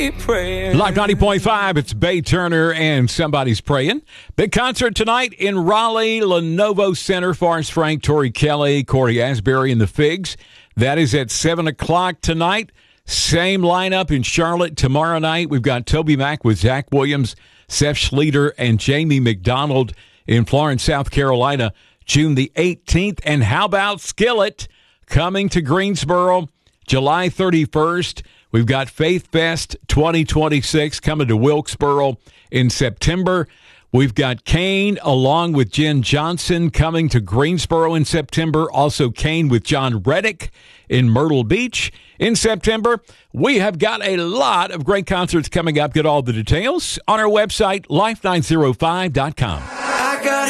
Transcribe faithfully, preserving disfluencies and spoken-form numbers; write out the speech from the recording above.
Live ninety point five, it's Bay Turner and Somebody's Praying. Big concert tonight in Raleigh, Lenovo Center. Forrest Frank, Tori Kelly, Corey Asbury, and the Figs. That is at seven o'clock tonight. Same lineup in Charlotte tomorrow night. We've got Toby Mac with Zach Williams, Seth Schleter, and Jamie McDonald in Florence, South Carolina, June the eighteenth. And how about Skillet coming to Greensboro July thirty-first? We've got Faith Fest twenty twenty-six coming to Wilkesboro in September. We've got Kane along with Jen Johnson coming to Greensboro in September. Also Kane with John Reddick in Myrtle Beach in September. We have got a lot of great concerts coming up. Get all the details on our website, life nine oh five dot com. I got